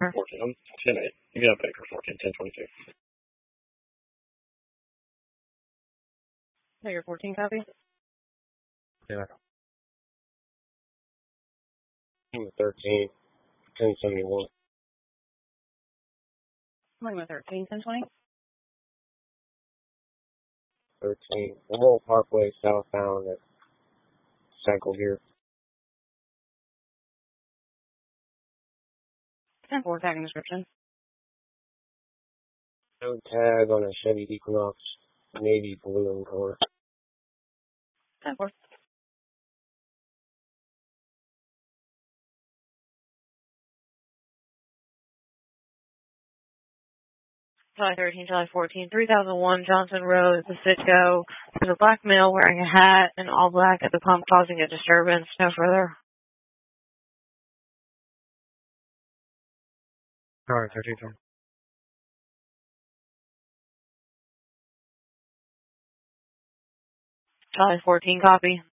14. I'm 10-8. You got Baker 14, 10-22. Tiger 14 copy. Yeah. I'm 13, 10-71. Lima 13, 10-20. 13. Memorial Parkway southbound at Cycle here. 10-4 tagging description. No tag on a Chevy Equinox, navy blue in color. 10-4. July 13, July 14, 3001 Johnson Road, the Citgo. There's a black male wearing a hat and all black at the pump causing a disturbance. No further. Alright, 13. July 14 copy.